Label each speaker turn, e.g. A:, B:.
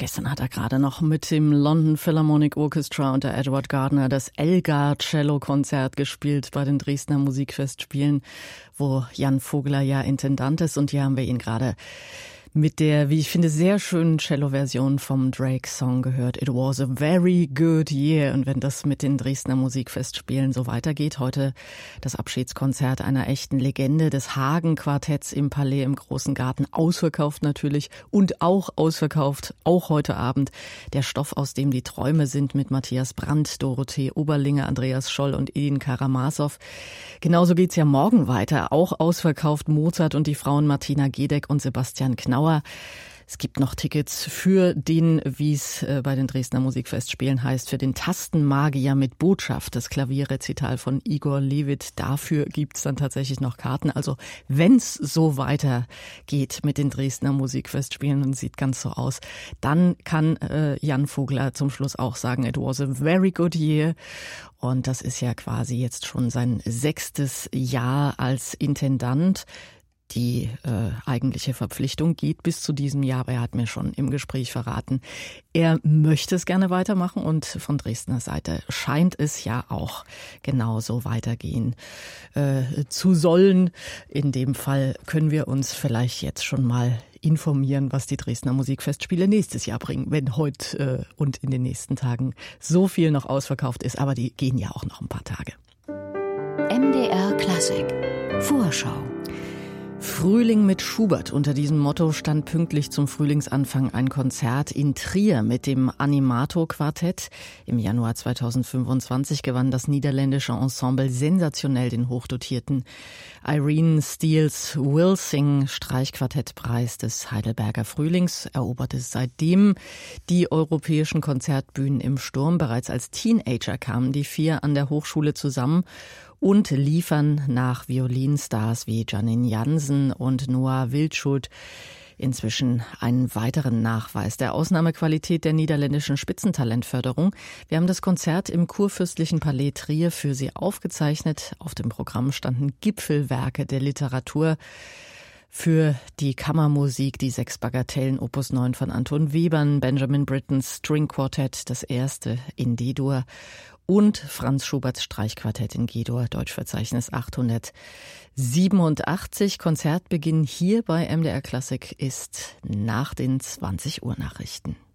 A: Gestern hat er gerade noch mit dem London Philharmonic Orchestra unter Edward Gardner das Elgar Cello-Konzert gespielt bei den Dresdner Musikfestspielen, wo Jan Vogler ja Intendant ist. Und hier haben wir ihn gerade mit der, wie ich finde, sehr schönen Cello-Version vom Drake-Song gehört. It was a very good year. Und wenn das mit den Dresdner Musikfestspielen so weitergeht, heute das Abschiedskonzert einer echten Legende des Hagen-Quartetts im Palais im Großen Garten, ausverkauft natürlich und auch ausverkauft, auch heute Abend, der Stoff, aus dem die Träume sind, mit Matthias Brandt, Dorothee Oberlinger, Andreas Scholl und Edin Karamasow. Genauso geht's ja morgen weiter, auch ausverkauft Mozart und die Frauen Martina Gedeck und Sebastian Knauer. Es gibt noch Tickets für den, wie es bei den Dresdner Musikfestspielen heißt, für den Tastenmagier mit Botschaft, das Klavierrezital von Igor Levit. Dafür gibt's dann tatsächlich noch Karten. Also wenn's so weitergeht mit den Dresdner Musikfestspielen und sieht ganz so aus, dann kann Jan Vogler zum Schluss auch sagen, it was a very good year. Und das ist ja quasi jetzt schon sein 6. Jahr als Intendant. Die eigentliche Verpflichtung geht bis zu diesem Jahr, aber er hat mir schon im Gespräch verraten, er möchte es gerne weitermachen und von Dresdner Seite scheint es ja auch genauso weitergehen zu sollen. In dem Fall können wir uns vielleicht jetzt schon mal informieren, was die Dresdner Musikfestspiele nächstes Jahr bringen, wenn heute und in den nächsten Tagen so viel noch ausverkauft ist, aber die gehen ja auch noch ein paar Tage.
B: MDR Klassik Vorschau.
A: Frühling mit Schubert. Unter diesem Motto stand pünktlich zum Frühlingsanfang ein Konzert in Trier mit dem Animato-Quartett. Im Januar 2025 gewann das niederländische Ensemble sensationell den hochdotierten Irene Steels-Wilsing Streichquartettpreis des Heidelberger Frühlings, eroberte seitdem die europäischen Konzertbühnen im Sturm. Bereits als Teenager kamen die 4 an der Hochschule zusammen und liefern nach Violinstars wie Janine Jansen und Noah Wildschut inzwischen einen weiteren Nachweis der Ausnahmequalität der niederländischen Spitzentalentförderung. Wir haben das Konzert im Kurfürstlichen Palais Trier für Sie aufgezeichnet. Auf dem Programm standen Gipfelwerke der Literatur. Für die Kammermusik die 6 Bagatellen Opus 9 von Anton Webern, Benjamin Brittens String Quartett, das erste in D-Dur und Franz Schuberts Streichquartett in G-Dur, Deutschverzeichnis 887. Konzertbeginn hier bei MDR Klassik ist nach den 20 Uhr Nachrichten.